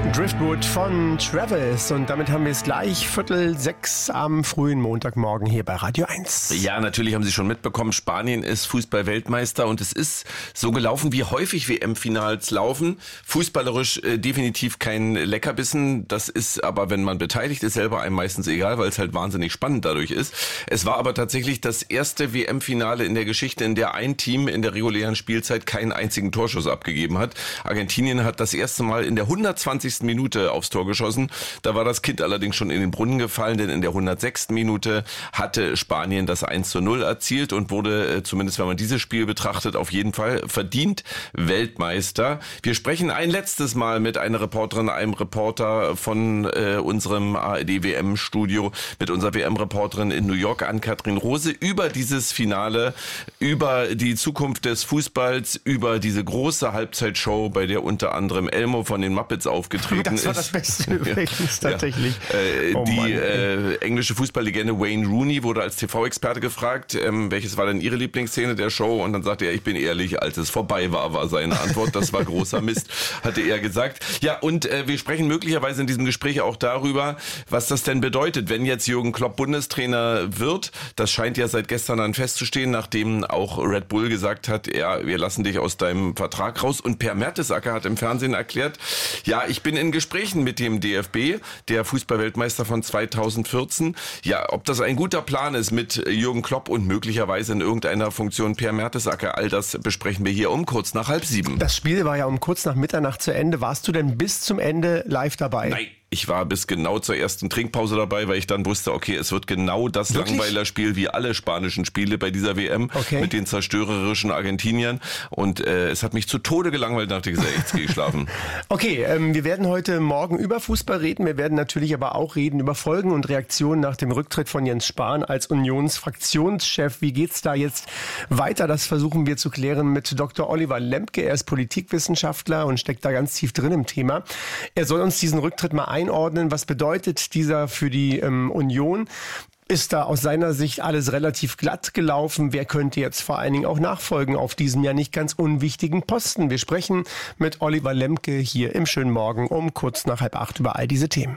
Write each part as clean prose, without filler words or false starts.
Driftwood von Travis. Und damit haben wir es gleich 5:45 am frühen Montagmorgen hier bei Radio 1. Ja, natürlich haben Sie schon mitbekommen, Spanien ist Fußball-Weltmeister und es ist so gelaufen, wie häufig WM-Finals laufen. Fußballerisch definitiv kein Leckerbissen. Das ist aber, wenn man beteiligt ist, selber einem meistens egal, weil es halt wahnsinnig spannend dadurch ist. Es war aber tatsächlich das erste WM-Finale in der Geschichte, in der ein Team in der regulären Spielzeit keinen einzigen Torschuss abgegeben hat. Argentinien hat das erste Mal in der 120. Minute aufs Tor geschossen. Da war das Kind allerdings schon in den Brunnen gefallen, denn in der 106. Minute hatte Spanien das 1:0 erzielt und wurde, zumindest wenn man dieses Spiel betrachtet, auf jeden Fall verdient Weltmeister. Wir sprechen ein letztes Mal mit einer Reporterin, einem Reporter von unserem ARD-WM-Studio, mit unserer WM-Reporterin in New York, Ann-Kathrin Rose, über dieses Finale, über die Zukunft des Fußballs, über diese große Halbzeitshow, bei der unter anderem Elmo von den Muppets aufgetreten ist. Das war das Beste übrigens tatsächlich. Ja. Die englische Fußballlegende Wayne Rooney wurde als TV-Experte gefragt, welches war denn Ihre Lieblingsszene der Show? Und dann sagte er, ich bin ehrlich, als es vorbei war seine Antwort. Das war großer Mist, hatte er gesagt. Ja, und wir sprechen möglicherweise in diesem Gespräch auch darüber, was das denn bedeutet, wenn jetzt Jürgen Klopp Bundestrainer wird. Das scheint ja seit gestern an festzustehen, nachdem auch Red Bull gesagt hat, ja, wir lassen dich aus deinem Vertrag raus. Und Per Mertesacker hat im Fernsehen erklärt, ja, ich bin in Gesprächen mit dem DFB, der Fußballweltmeister von 2014. Ja, ob das ein guter Plan ist mit Jürgen Klopp und möglicherweise in irgendeiner Funktion Per Mertesacker, all das besprechen wir hier um kurz nach 6:30. Das Spiel war ja um kurz nach Mitternacht zu Ende. Warst du denn bis zum Ende live dabei? Nein. Ich war bis genau zur ersten Trinkpause dabei, weil ich dann wusste, okay, es wird genau das Langweilerspiel wie alle spanischen Spiele bei dieser WM mit den zerstörerischen Argentiniern. Und es hat mich zu Tode gelangweilt, dachte ich, jetzt gehe ich schlafen. Okay, wir werden heute Morgen über Fußball reden. Wir werden natürlich aber auch reden über Folgen und Reaktionen nach dem Rücktritt von Jens Spahn als Unionsfraktionschef. Wie geht's da jetzt weiter? Das versuchen wir zu klären mit Dr. Oliver Lembke. Er ist Politikwissenschaftler und steckt da ganz tief drin im Thema. Er soll uns diesen Rücktritt mal einordnen. Was bedeutet dieser für die Union? Ist da aus seiner Sicht alles relativ glatt gelaufen? Wer könnte jetzt vor allen Dingen auch nachfolgen auf diesem ja nicht ganz unwichtigen Posten? Wir sprechen mit Oliver Lembke hier im schönen Morgen um kurz nach 7:30 über all diese Themen.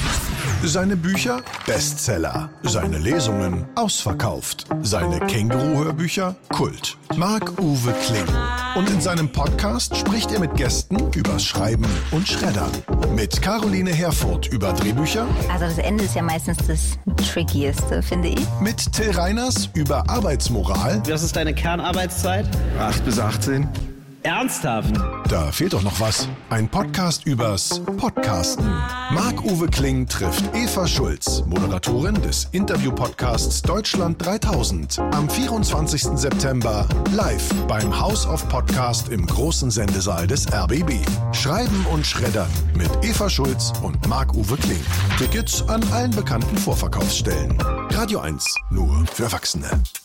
Seine Bücher Bestseller, seine Lesungen ausverkauft, seine Känguru-Hörbücher Kult. Marc-Uwe Kling. Und in seinem Podcast spricht er mit Gästen übers Schreiben und Schreddern. Mit Caroline Herfurth über Drehbücher. Also das Ende ist ja meistens das Trickieste, finde ich. Mit Till Reiners über Arbeitsmoral. Was ist deine Kernarbeitszeit? 8 bis 18. Ernsthaft? Da fehlt doch noch was. Ein Podcast übers Podcasten. Marc-Uwe Kling trifft Eva Schulz, Moderatorin des Interview-Podcasts Deutschland 3000. Am 24. September live beim House of Podcast im großen Sendesaal des RBB. Schreiben und Schreddern mit Eva Schulz und Marc-Uwe Kling. Tickets an allen bekannten Vorverkaufsstellen. Radio 1, nur für Erwachsene.